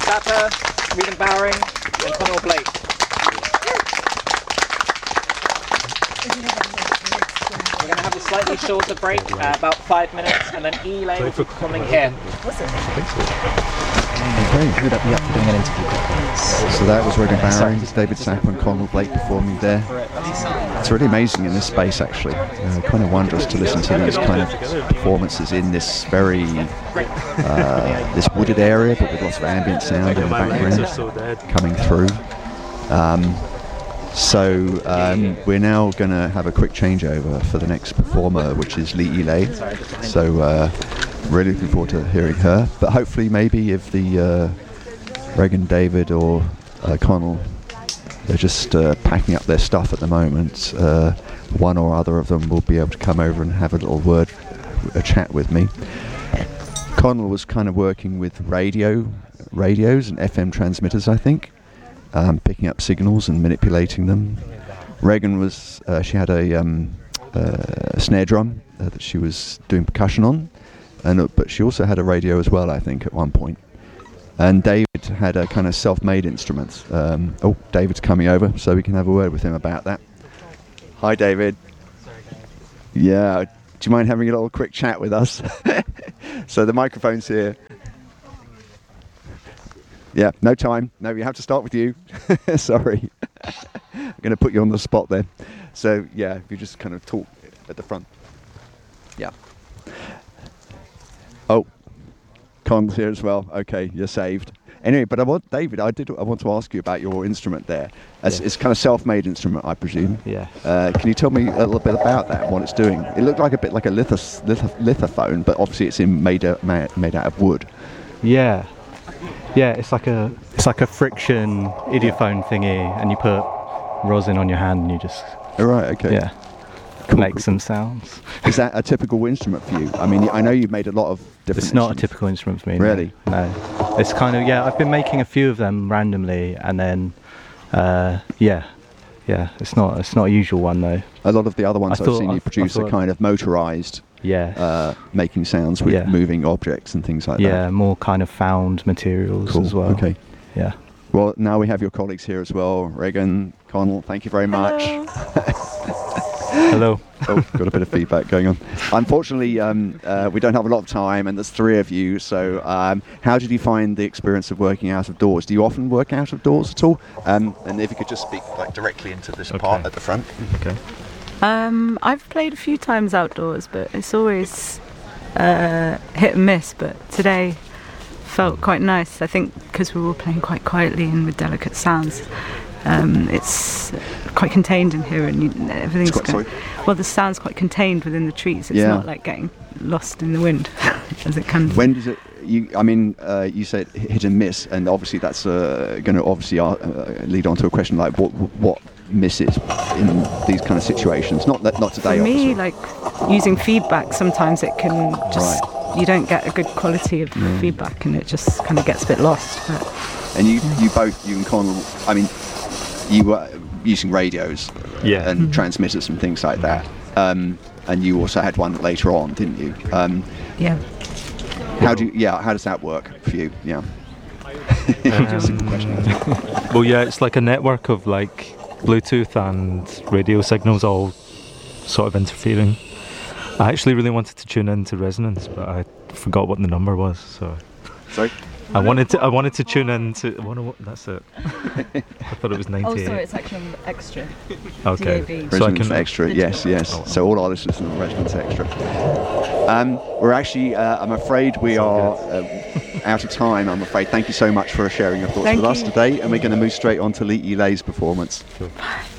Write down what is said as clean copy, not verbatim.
Sapper, Regan Bowering, and Connell Blake. We're going to have a slightly shorter break, about 5 minutes, and then Elaine will be coming here. Okay. Who would be up for doing an interview? So that was Regan Bowering, David Sapper and Connell Blake performing there. It's really amazing in this space, actually. Kind of wondrous to listen to these kind of performances in this very this wooded area, but with lots of ambient sound in the background coming through. We're now going to have a quick changeover for the next performer, which is Lee Elay. So really looking forward to hearing her. But hopefully, maybe if the Regan, David, or Connell, they're just packing up their stuff at the moment, one or other of them will be able to come over and have a chat with me. Connell was kind of working with radios and FM transmitters, I think. Picking up signals and manipulating them. Regan was, she had a snare drum that she was doing percussion on, but she also had a radio as well, I think, at one point. And David had a kind of self-made instrument. David's coming over, so we can have a word with him about that. Hi, David. Yeah, do you mind having a little quick chat with us? So the microphone's here. Yeah, no time. No, we have to start with you. Sorry. I'm going to put you on the spot there. So, yeah, if you just kind of talk at the front. Yeah. Oh, Connell's here as well. Okay, you're saved. Anyway, but I want to ask you about your instrument there. It's kind of self-made instrument, I presume. Yeah. Can you tell me a little bit about that and what it's doing? It looked like a bit like a lithophone, but obviously it's made out of wood. Yeah. Yeah, it's like a friction idiophone thingy, and you put rosin on your hand and you just... Oh, right, okay. Yeah. Cool, make cool. some sounds. Is that a typical instrument for you? I mean, I know you've made a lot of different It's not a typical instrument for me. Really? No. It's kind of, I've been making a few of them randomly, and then, it's not a usual one though. A lot of the other ones I've seen you produce are kind of motorised. Yeah. Making sounds with moving objects and things like that. Yeah, more kind of found materials as well. Okay. Yeah. Well, now we have your colleagues here as well. Regan, Connell, thank you very much. Hello. Oh, got a bit of feedback going on. Unfortunately, we don't have a lot of time, and there's three of you. So, how did you find the experience of working out of doors? Do you often work out of doors at all? And if you could just speak directly into this part at the front. Okay. I've played a few times outdoors, but it's always hit and miss. But today felt quite nice. I think because we were all playing quite quietly and with delicate sounds. It's quite contained in here, and everything's the sound's quite contained within the trees. It's not like getting lost in the wind as it can. When does it? You said hit and miss, and obviously that's going to lead on to a question like what misses in these kind of situations. Not today. For me, obviously. like using feedback, sometimes it can just you don't get a good quality of feedback, and it just kind of gets a bit lost. But, and you and Connell, I mean, you were using radios and transmitters and things like that, and you also had one later on, didn't you? Yeah. How does that work for you? Yeah. Simple question. Well, it's like a network of like Bluetooth and radio signals all sort of interfering. I actually really wanted to tune into resonance, but I forgot what the number was. So. Sorry. I wanted to tune in to... That's it. I thought it was 98. Oh, sorry, it's actually on Extra. Okay. DAB. So Resonance Extra, yes. Oh. So all our listeners are on Resonance Extra. We're actually, I'm afraid we are out of time, I'm afraid. Thank you so much for sharing your thoughts with us today, and we're going to move straight on to Lee Elay's performance. Sure.